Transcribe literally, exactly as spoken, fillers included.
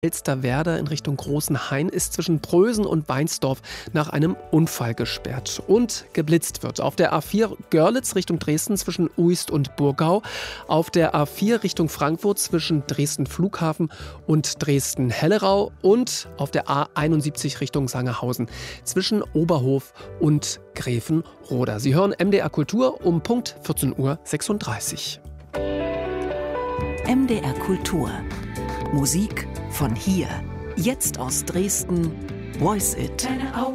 Elsterwerda in Richtung Großenhain ist zwischen Prösen und Weinsdorf nach einem Unfall gesperrt und geblitzt wird. Auf der A vier Görlitz Richtung Dresden zwischen Uist und Burgau, auf der A vier Richtung Frankfurt zwischen Dresden Flughafen und Dresden Hellerau und auf der A einundsiebzig Richtung Sangerhausen zwischen Oberhof und Gräfenroda. Sie hören M D R Kultur um Punkt vierzehn Uhr sechsunddreißig. M D R Kultur. Musik von hier. Jetzt aus Dresden. Voice It.